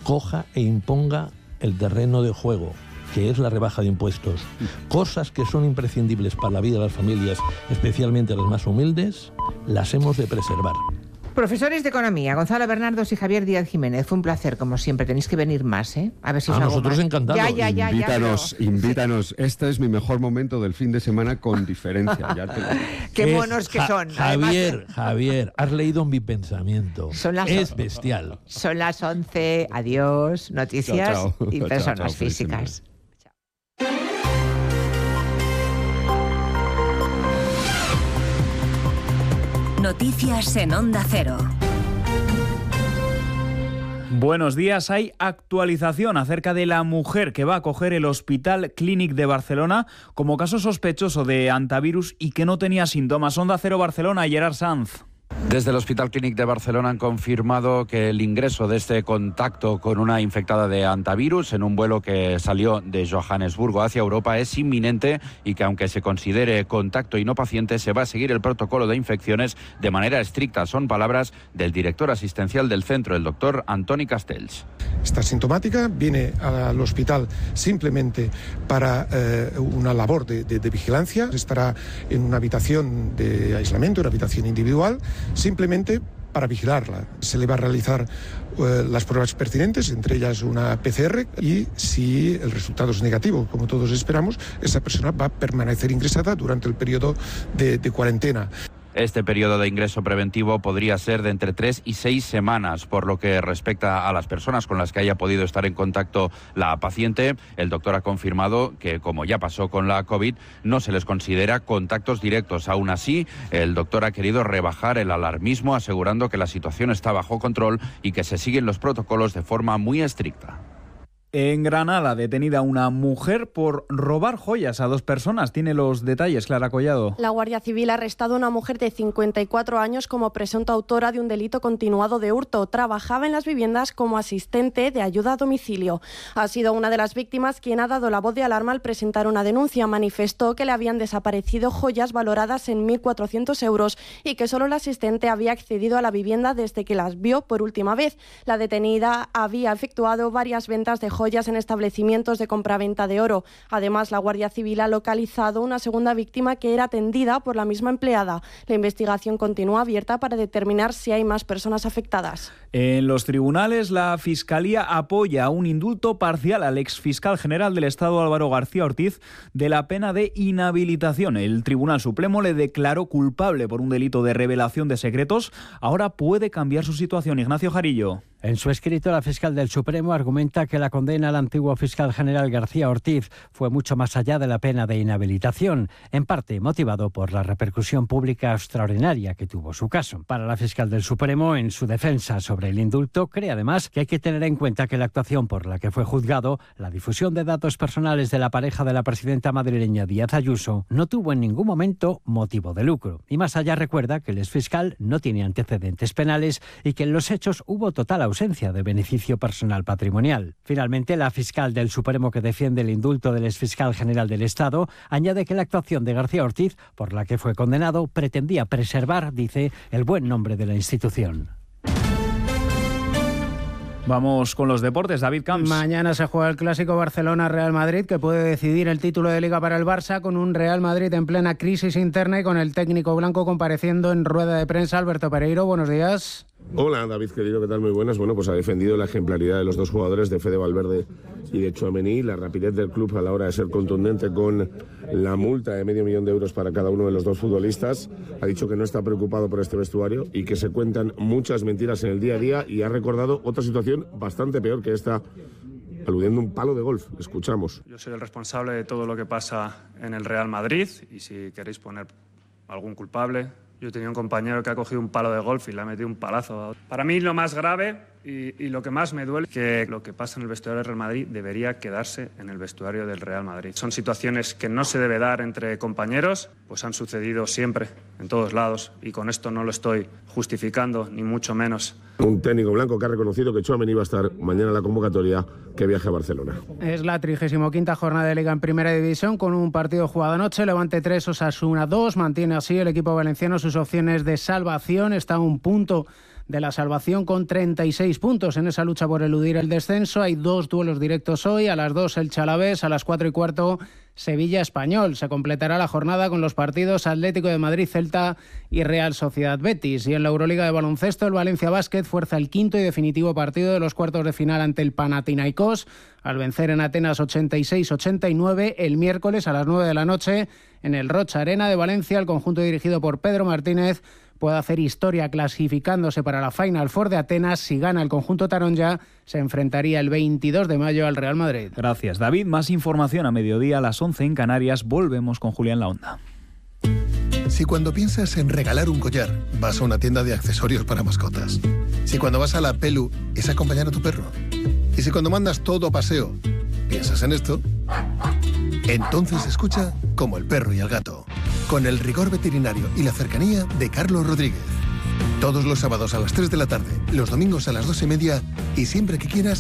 coja e imponga el terreno de juego, que es la rebaja de impuestos. Cosas que son imprescindibles para la vida de las familias, especialmente las más humildes, las hemos de preservar. Profesores de Economía, Gonzalo Bernardos y Javier Díaz Jiménez, fue un placer, como siempre. Tenéis que venir más, ¿eh? A ver si os hago nosotros más. encantados. Invítanos. Este es mi mejor momento del fin de semana con diferencia. Qué monos que son. Javier, has leído mi pensamiento. Es bestial. Son las 11. Adiós. Noticias chao. y personas Chao, físicas. Noticias en Onda Cero. Buenos días. Hay actualización acerca de la mujer que va a acoger el Hospital Clínic de Barcelona como caso sospechoso de hantavirus y que no tenía síntomas. Onda Cero Barcelona, Gerard Sanz. Desde el Hospital Clínic de Barcelona han confirmado que el ingreso de este contacto con una infectada de hantavirus en un vuelo que salió de Johannesburgo hacia Europa es inminente y que aunque se considere contacto y no paciente, se va a seguir el protocolo de infecciones de manera estricta. Son palabras del director asistencial del centro, el doctor Antoni Castells. Está sintomática, viene al hospital simplemente para una labor de vigilancia, estará en una habitación de aislamiento, una habitación individual, simplemente para vigilarla. Se le va a realizar las pruebas pertinentes, entre ellas una PCR, y si el resultado es negativo, como todos esperamos, esa persona va a permanecer ingresada durante el periodo de cuarentena. Este periodo de ingreso preventivo podría ser de entre 3 y 6 semanas. Por lo que respecta a las personas con las que haya podido estar en contacto la paciente, el doctor ha confirmado que, como ya pasó con la COVID, no se les considera contactos directos. Aún así, el doctor ha querido rebajar el alarmismo, asegurando que la situación está bajo control y que se siguen los protocolos de forma muy estricta. En Granada, detenida una mujer por robar joyas a 2 personas. Tiene los detalles, Clara Collado. La Guardia Civil ha arrestado a una mujer de 54 años como presunta autora de un delito continuado de hurto. Trabajaba en las viviendas como asistente de ayuda a domicilio. Ha sido una de las víctimas quien ha dado la voz de alarma al presentar una denuncia. Manifestó que le habían desaparecido joyas valoradas en 1.400 euros y que solo el asistente había accedido a la vivienda desde que las vio por última vez. La detenida había efectuado varias ventas de joyas en establecimientos de compraventa de oro. Además, la Guardia Civil ha localizado una segunda víctima que era atendida por la misma empleada. La investigación continúa abierta para determinar si hay más personas afectadas. En los tribunales, la Fiscalía apoya un indulto parcial al exfiscal general del Estado, Álvaro García Ortiz, de la pena de inhabilitación. El Tribunal Supremo le declaró culpable por un delito de revelación de secretos. Ahora puede cambiar su situación. Ignacio Jarillo. En su escrito, la fiscal del Supremo argumenta que la condena al antiguo fiscal general García Ortiz fue mucho más allá de la pena de inhabilitación, en parte motivado por la repercusión pública extraordinaria que tuvo su caso. Para la fiscal del Supremo, en su defensa sobre el indulto, cree además que hay que tener en cuenta que la actuación por la que fue juzgado, la difusión de datos personales de la pareja de la presidenta madrileña Díaz Ayuso, no tuvo en ningún momento motivo de lucro. Y más allá recuerda que el exfiscal no tiene antecedentes penales y que en los hechos hubo total ausencia de beneficio personal patrimonial. Finalmente, la fiscal del Supremo que defiende el indulto del exfiscal general del Estado añade que la actuación de García Ortiz, por la que fue condenado, pretendía preservar, dice, el buen nombre de la institución. Vamos con los deportes, David Camps. Mañana se juega el clásico Barcelona-Real Madrid, que puede decidir el título de Liga para el Barça, con un Real Madrid en plena crisis interna y con el técnico blanco compareciendo en rueda de prensa. Alberto Pereiro, buenos días. Hola David, querido, ¿qué tal? Muy buenas. Bueno, pues ha defendido la ejemplaridad de los dos jugadores, de Fede Valverde y de Tchouaméni, la rapidez del club a la hora de ser contundente con la multa de $500.000 euros para cada uno de los dos futbolistas. Ha dicho que no está preocupado por este vestuario y que se cuentan muchas mentiras en el día a día, y ha recordado otra situación bastante peor que esta, aludiendo a un palo de golf. Escuchamos. Yo soy el responsable de todo lo que pasa en el Real Madrid, y si queréis poner algún culpable, yo tenía un compañero que ha cogido un palo de golf y le ha metido un palazo. Para mí lo más grave y lo que más me duele es que lo que pasa en el vestuario del Real Madrid debería quedarse en el vestuario del Real Madrid. Son situaciones que no se debe dar entre compañeros, pues han sucedido siempre, en todos lados, y con esto no lo estoy justificando, ni mucho menos. Un técnico blanco que ha reconocido que Tchouaméni va a estar mañana en la convocatoria que viaje a Barcelona. Es la 35ª jornada de Liga en Primera División, con un partido jugado anoche. Levante 3, Osasuna 2. Mantiene así el equipo valenciano sus opciones de salvación. Está a un punto de la salvación con 36 puntos en esa lucha por eludir el descenso. Hay 2 duelos directos hoy, a las 2 el Alavés, a las 4:15 Sevilla-Español. Se completará la jornada con los partidos Atlético de Madrid-Celta y Real Sociedad-Betis. Y en la Euroliga de baloncesto, el Valencia Basket fuerza el quinto y definitivo partido de los cuartos de final ante el Panathinaikos, al vencer en Atenas 86-89 el miércoles a las 9 de la noche en el Rocha Arena de Valencia. El conjunto dirigido por Pedro Martínez puede hacer historia clasificándose para la Final Four de Atenas. Si gana el conjunto taronja, se enfrentaría el 22 de mayo al Real Madrid. Gracias, David. Más información a mediodía a las 11 en Canarias. Volvemos con Julián La Onda. Si cuando piensas en regalar un collar, vas a una tienda de accesorios para mascotas. Si cuando vas a la Pelu es acompañar a tu perro. Y si cuando mandas todo a paseo, piensas en esto, entonces escucha Como el perro y el gato, con el rigor veterinario y la cercanía de Carlos Rodríguez. Todos los sábados a las 3 de la tarde, los domingos a las 2:30 y siempre que quieras